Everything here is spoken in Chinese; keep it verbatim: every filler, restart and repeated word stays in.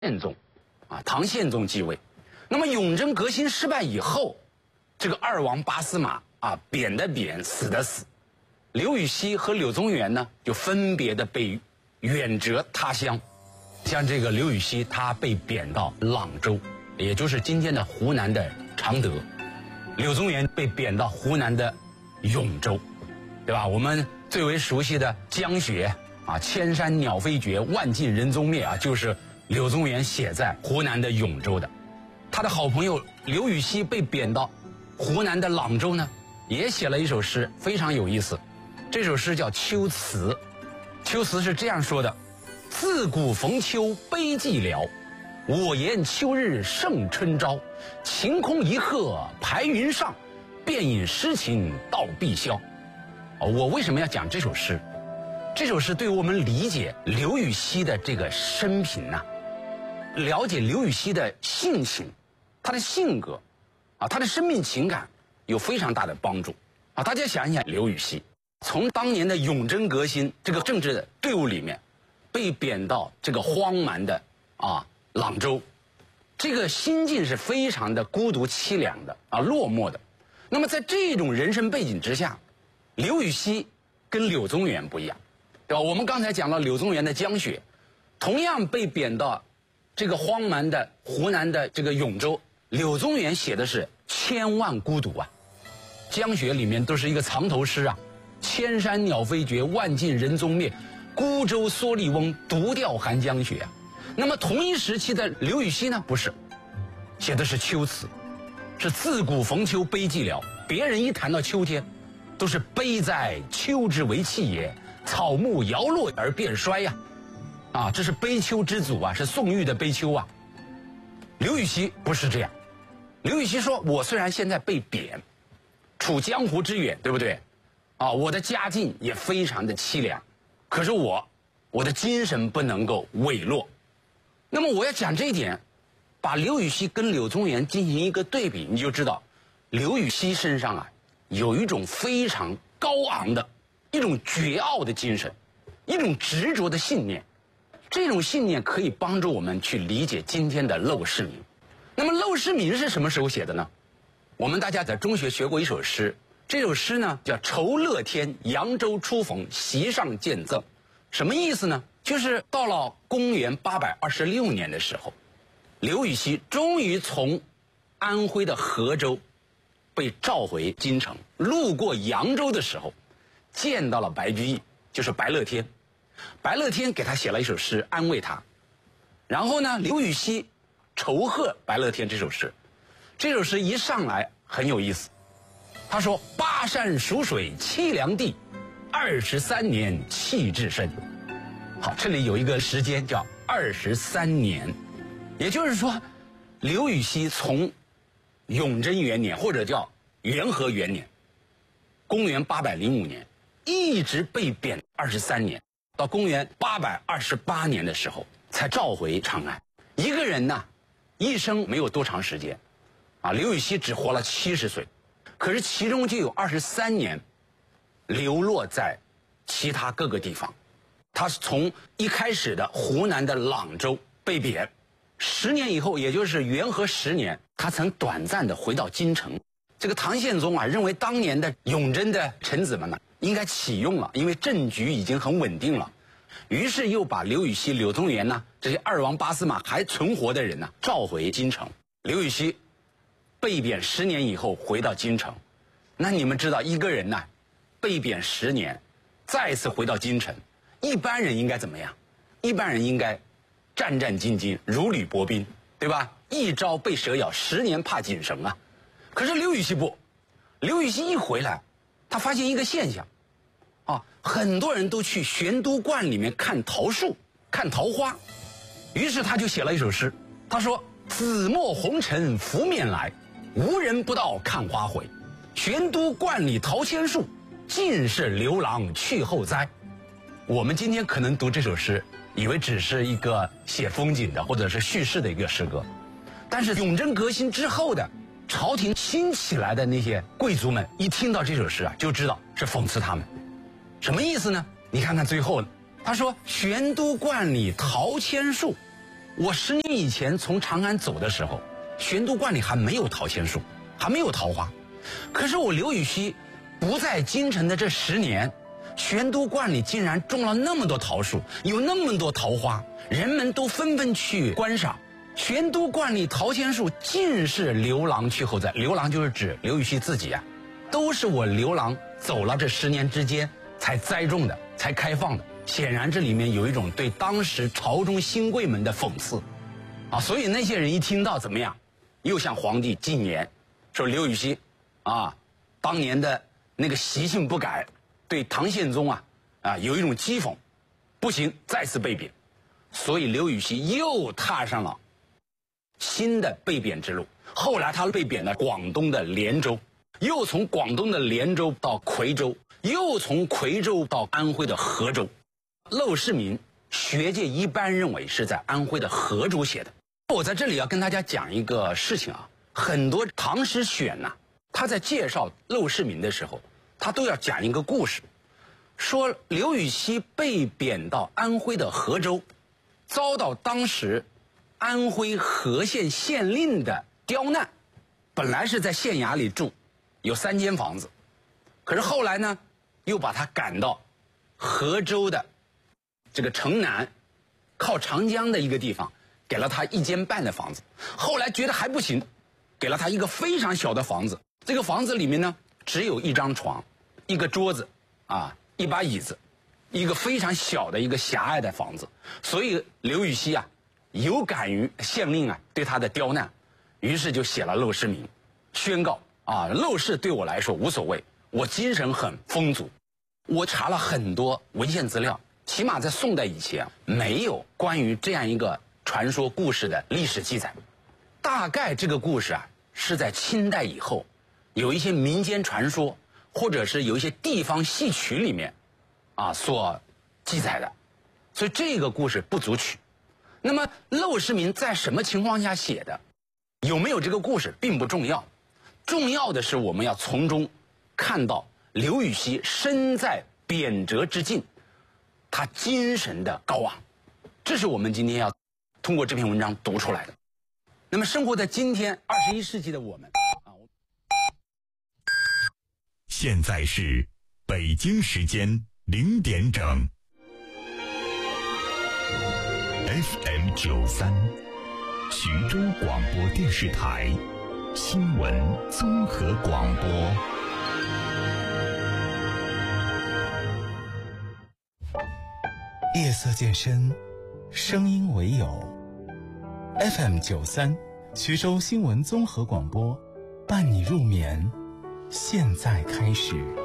宪宗，啊，唐宪宗继位。那么永贞革新失败以后，这个二王八司马啊，贬的贬，死的死。刘禹锡和柳宗元呢，就分别的被远谪他乡。像这个刘禹锡，他被贬到朗州，也就是今天的湖南的常德；柳宗元被贬到湖南的永州，对吧？我们最为熟悉的江雪啊，千山鸟飞绝，万径人踪灭啊，就是柳宗元写在湖南的永州的。他的好朋友刘禹锡被贬到湖南的朗州呢，也写了一首诗，非常有意思。这首诗叫《秋词》，秋词是这样说的：自古逢秋悲寂寥，我言秋日胜春朝。晴空一鹤排云上，便引诗情到碧霄。我为什么要讲这首诗？这首诗对我们理解刘禹锡的这个生平呢、啊，了解刘禹锡的性情，他的性格，啊，他的生命情感有非常大的帮助啊！大家想一想，刘禹锡从当年的永贞革新这个政治的队伍里面，被贬到这个荒蛮的啊朗州，这个心境是非常的孤独凄凉的啊，落寞的。那么在这种人生背景之下，刘禹锡跟柳宗元不一样，对吧？我们刚才讲了柳宗元的江雪，同样被贬到这个荒蛮的湖南的这个永州，柳宗元写的是千万孤独啊。江雪里面都是一个藏头诗啊，千山鸟飞绝，万径人踪灭，孤舟蓑笠翁，独钓寒江雪。那么同一时期的刘禹锡呢，不是，写的是秋词，是自古逢秋悲寂寥。别人一谈到秋天，都是悲哉秋之为气也，草木摇落而变衰呀、啊，啊，这是悲秋之祖啊，是宋玉的悲秋啊。刘禹锡不是这样，刘禹锡说：“我虽然现在被贬，处江湖之远，对不对？啊，我的家境也非常的凄凉，可是我，我的精神不能够萎落。那么我要讲这一点，把刘禹锡跟柳宗元进行一个对比，你就知道，刘禹锡身上啊，有一种非常高昂的一种绝傲的精神，一种执着的信念。这种信念可以帮助我们去理解今天的陋室铭。那么陋室铭是什么时候写的呢？我们大家在中学学过一首诗，这首诗呢叫酬乐天，扬州初逢，席上见赠。什么意思呢？就是到了公元八百二十六年的时候，刘禹锡终于从安徽的和州被召回京城，路过扬州的时候，见到了白居易，就是白乐天。白乐天给他写了一首诗安慰他，然后呢，刘禹锡酬贺白乐天这首诗。这首诗一上来很有意思，他说：巴山蜀水凄凉地，二十三年气至深。好，这里有一个时间叫二十三年，也就是说，刘禹锡从永贞元年或者叫元和元年，公元八百零五年，一直被贬二十三年，到公元八百二十八年的时候才召回长安。一个人呢，一生没有多长时间，啊，刘禹锡只活了七十岁，可是其中就有二十三年流落在其他各个地方。他是从一开始的湖南的朗州被贬，十年以后，也就是元和十年，他曾短暂的回到京城。这个唐宪宗啊，认为当年的永贞的臣子们呢，应该启用了，因为政局已经很稳定了，于是又把刘禹锡、柳宗元呢这些二王八司马还存活的人呢召回京城。刘禹锡被贬十年以后回到京城，那你们知道一个人呢被贬十年，再次回到京城，一般人应该怎么样？一般人应该战战兢兢，如履薄冰，对吧？一朝被蛇咬，十年怕井绳啊。可是刘禹锡不，刘禹锡一回来，他发现一个现象，啊，很多人都去玄都观里面看桃树，看桃花，于是他就写了一首诗，他说：紫陌红尘拂面来，无人不到看花回。玄都观里桃千树，尽是刘郎去后栽。我们今天可能读这首诗，以为只是一个写风景的或者是叙事的一个诗歌，但是永贞革新之后的朝廷新起来的那些贵族们，一听到这首诗啊，就知道是讽刺他们。什么意思呢？你看看最后，他说：玄都观里桃千树， 我十年以前从长安走的时候，玄都观里还没有桃千树，还没有桃花。可是我刘禹锡不在京城的这十年，玄都观里竟然种了那么多桃树，有那么多桃花，人们都纷纷去观赏。玄都观里桃千树尽是刘郎去后栽，刘郎就是指刘禹锡自己啊，都是我刘郎走了这十年之间才栽种的，才开放的。显然这里面有一种对当时朝中新贵们的讽刺啊，所以那些人一听到怎么样，又向皇帝进言，说刘禹锡啊，当年的那个习性不改，对唐宪宗啊啊有一种讥讽，不行，再次被贬。所以刘禹锡又踏上了新的被贬之路。后来他被贬到广东的连州，又从广东的连州到夔州，又从夔州到安徽的和州。陋室铭学界一般认为是在安徽的和州写的。我在这里要跟大家讲一个事情啊，很多唐诗选呐、啊，他在介绍陋室铭的时候，他都要讲一个故事，说刘禹锡被贬到安徽的和州，遭到当时安徽和县县令的刁难，本来是在县衙里住，有三间房子，可是后来呢，又把他赶到和州的这个城南，靠长江的一个地方，给了他一间半的房子。后来觉得还不行，给了他一个非常小的房子。这个房子里面呢，只有一张床，一个桌子，啊，一把椅子，一个非常小的一个狭隘的房子。所以刘禹锡啊，有感于县令啊对他的刁难，于是就写了陋室铭，宣告啊，陋室对我来说无所谓，我精神很丰足。我查了很多文献资料，起码在宋代以前没有关于这样一个传说故事的历史记载。大概这个故事啊是在清代以后，有一些民间传说，或者是有一些地方戏曲里面啊所记载的，所以这个故事不足取。那么陋室铭在什么情况下写的，有没有这个故事并不重要，重要的是我们要从中看到刘禹锡身在贬谪之境，他精神的高昂，这是我们今天要通过这篇文章读出来的。那么生活在今天二十一世纪的我们啊， 现在是北京时间零点整 F M 九三，徐州广播电视台新闻综合广播。 夜色渐深，声音唯有 F M 九三，徐州新闻综合广播，伴你入眠，现在开始。